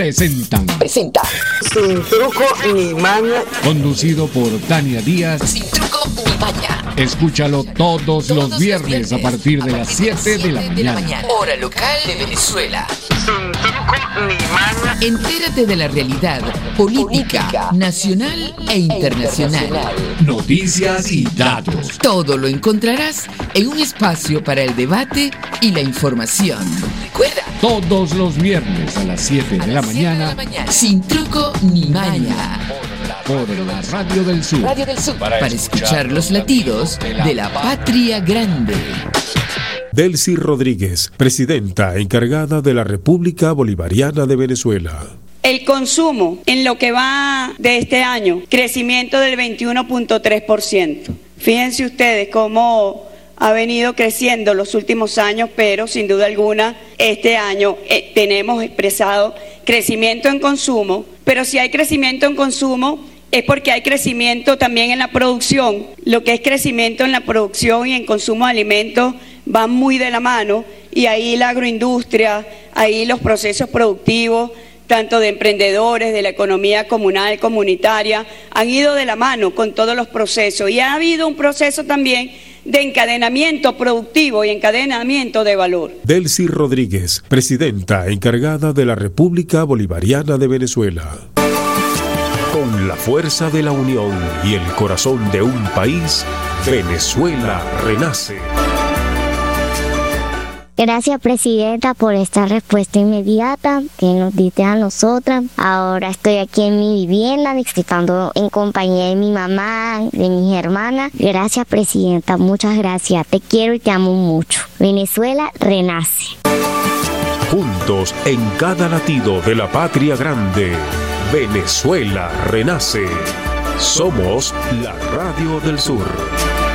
Presenta. Sin truco ni maña. Conducido por Tania Díaz. Sin truco ni maña. Escúchalo todos los viernes a partir de las 7 de la mañana. Hora local de Venezuela. Sin truco ni maña. Entérate de la realidad política, nacional e internacional. Noticias y datos. Todo lo encontrarás en un espacio para el debate y la información. Recuerda, Todos los viernes a las 7 de la mañana. sin truco ni maña. Por la Radio del Sur. Radio del Sur. Para escuchar los latidos de la patria grande. Delcy Rodríguez, presidenta encargada de la República Bolivariana de Venezuela. El consumo en lo que va de este año, crecimiento del 21.3%. Fíjense ustedes cómo ha venido creciendo los últimos años, pero sin duda alguna este año tenemos expresado crecimiento en consumo, pero si hay crecimiento en consumo es porque hay crecimiento también en la producción. Lo que es crecimiento en la producción y en consumo de alimentos van muy de la mano, y ahí la agroindustria, ahí los procesos productivos, tanto de emprendedores, de la economía comunal, comunitaria, han ido de la mano con todos los procesos, y ha habido un proceso también de encadenamiento productivo y encadenamiento de valor. Delcy Rodríguez, presidenta encargada de la República Bolivariana de Venezuela. Con la fuerza de la unión y el corazón de un país, Venezuela renace. Gracias, presidenta, por esta respuesta inmediata que nos diste a nosotras. Ahora estoy aquí en mi vivienda disfrutando en compañía de mi mamá, de mis hermanas. Gracias, presidenta, muchas gracias. Te quiero y te amo mucho. Venezuela renace. Juntos en cada latido de la patria grande, Venezuela renace. Somos la Radio del Sur.